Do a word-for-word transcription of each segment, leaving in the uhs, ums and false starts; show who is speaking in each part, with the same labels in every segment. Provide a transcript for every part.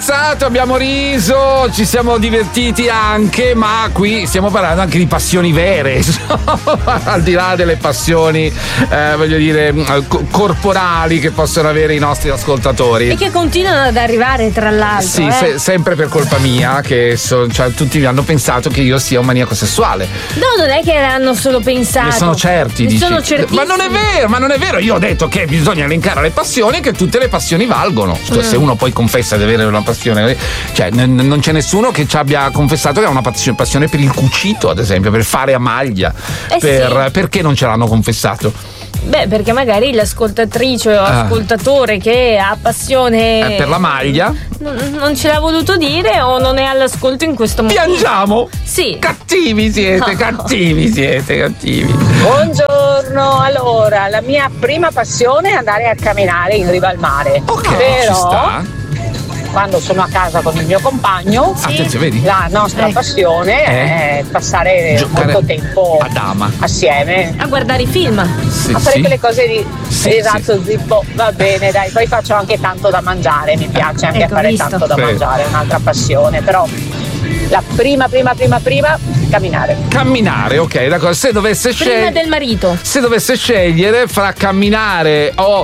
Speaker 1: scherzato, abbiamo riso, ci siamo divertiti anche, ma qui stiamo parlando anche di passioni vere, al di là delle passioni, eh, voglio dire, corporali che possono avere i nostri ascoltatori.
Speaker 2: E che continuano ad arrivare, tra l'altro.
Speaker 1: Sì,
Speaker 2: eh.
Speaker 1: se, sempre per colpa mia, che so, cioè, tutti hanno pensato che io sia un maniaco sessuale.
Speaker 2: No, non è che hanno solo pensato.
Speaker 1: Ne sono certi,
Speaker 2: ne
Speaker 1: dici.
Speaker 2: sono certissimi.
Speaker 1: Ma non è vero, ma non è vero. Io ho detto che bisogna elencare le passioni e che tutte le passioni valgono. Cioè, mm. se uno poi confessa di avere una passione, cioè n- non c'è nessuno che ci abbia confessato che ha una passione per il cucito, ad esempio, per fare a maglia.
Speaker 2: Eh
Speaker 1: per,
Speaker 2: sì.
Speaker 1: Perché non ce l'hanno confessato?
Speaker 2: Beh, perché magari l'ascoltatrice o
Speaker 1: ah.
Speaker 2: ascoltatore che ha passione
Speaker 1: eh, per la maglia
Speaker 2: non, non ce l'ha voluto dire o non è all'ascolto in questo momento.
Speaker 1: Piangiamo?
Speaker 2: Sì.
Speaker 1: Cattivi siete, no. cattivi siete, cattivi.
Speaker 3: Buongiorno, allora la mia prima passione è andare a camminare in riva al mare.
Speaker 1: Ok,
Speaker 3: però
Speaker 1: ci sta.
Speaker 3: Quando sono a casa con il mio compagno,
Speaker 1: sì. vedi?
Speaker 3: la nostra eh. passione eh. è passare
Speaker 1: Giocare
Speaker 3: molto tempo
Speaker 1: a dama
Speaker 3: assieme
Speaker 2: a guardare i film,
Speaker 3: sì, a fare
Speaker 1: sì.
Speaker 3: quelle cose di
Speaker 1: sì,
Speaker 3: esatto,
Speaker 1: sì.
Speaker 3: zippo, va bene, dai, poi faccio anche tanto da mangiare, mi piace anche
Speaker 2: ecco,
Speaker 3: fare
Speaker 2: visto.
Speaker 3: tanto da
Speaker 1: sì.
Speaker 3: mangiare, è un'altra passione, però la prima prima prima prima camminare.
Speaker 1: Camminare, ok, d'accordo. Se dovesse
Speaker 2: prima
Speaker 1: scegliere
Speaker 2: del marito.
Speaker 1: Se dovesse scegliere fra camminare o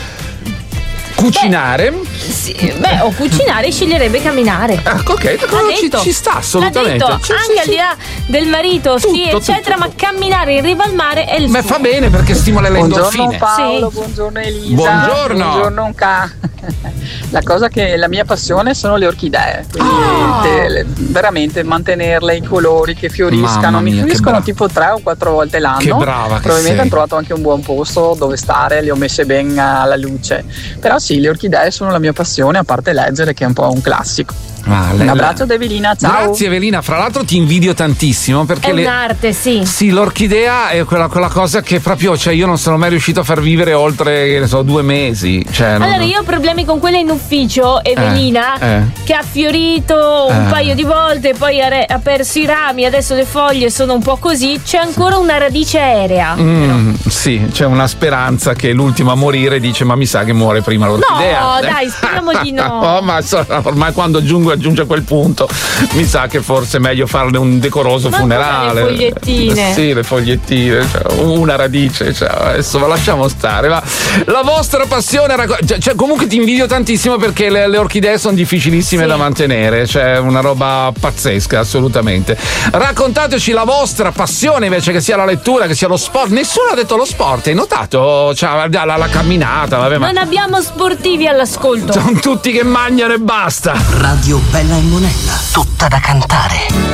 Speaker 1: cucinare,
Speaker 2: beh, sì, beh, o cucinare sceglierebbe camminare.
Speaker 1: Ecco, ok, ci, ci sta assolutamente.
Speaker 2: L'ha detto,
Speaker 1: cioè,
Speaker 2: anche
Speaker 1: sì,
Speaker 2: al di là del marito,
Speaker 1: tutto,
Speaker 2: sì, eccetera,
Speaker 1: tutto.
Speaker 2: ma camminare in riva al mare è il
Speaker 1: ma
Speaker 2: suo.
Speaker 1: fa bene perché stimola le endorfine.
Speaker 4: Buongiorno Paolo,
Speaker 2: sì.
Speaker 4: buongiorno Elisa.
Speaker 1: Buongiorno.
Speaker 4: Buongiorno Ca. La cosa che la mia passione sono le orchidee, quindi
Speaker 1: oh.
Speaker 4: te, le, veramente mantenerle, i colori che fioriscano,
Speaker 1: mia,
Speaker 4: mi fioriscono
Speaker 1: bra-
Speaker 4: tipo tre o quattro volte l'anno.
Speaker 1: Che brava che
Speaker 4: probabilmente
Speaker 1: sei.
Speaker 4: hanno trovato anche un buon posto dove stare, le ho messe ben alla luce, però sì, le orchidee sono la mia passione, a parte leggere che è un po' un classico.
Speaker 1: Ah,
Speaker 4: un abbraccio da Evelina, ciao.
Speaker 1: Grazie Evelina, fra l'altro ti invidio tantissimo perché
Speaker 2: è
Speaker 1: le...
Speaker 2: un'arte, sì.
Speaker 1: Sì, l'orchidea è quella, quella cosa che proprio, cioè io non sono mai riuscito a far vivere oltre, che ne so, due mesi. Cioè,
Speaker 2: allora
Speaker 1: non...
Speaker 2: io ho problemi con quella in ufficio, Evelina,
Speaker 1: eh, eh.
Speaker 2: che ha fiorito un
Speaker 1: eh.
Speaker 2: paio di volte, poi ha, re- ha perso i rami, adesso le foglie sono un po' così, c'è ancora una radice aerea.
Speaker 1: Mm, sì, c'è una speranza che l'ultimo a morire dice ma mi sa che muore prima l'orchidea.
Speaker 2: No, dai, speriamo di no.
Speaker 1: Oh, ma so, ormai quando aggiungo, aggiunge a quel punto mi sa che forse è meglio farle un decoroso
Speaker 2: ma
Speaker 1: funerale.
Speaker 2: Le fogliettine.
Speaker 1: Sì, le fogliettine, cioè, una radice, cioè, adesso la lasciamo stare. Ma la vostra passione, racco- cioè, comunque ti invidio tantissimo perché le, le orchidee sono difficilissime sì. da mantenere, cioè una roba pazzesca, assolutamente. Raccontateci la vostra passione invece, che sia la lettura, che sia lo sport. Nessuno ha detto lo sport, hai notato? Cioè, la, la, la camminata, vabbè, ma
Speaker 2: non abbiamo sportivi all'ascolto.
Speaker 1: sono tutti che mangiano e basta.
Speaker 5: Radio Bella e Monella, tutta da cantare.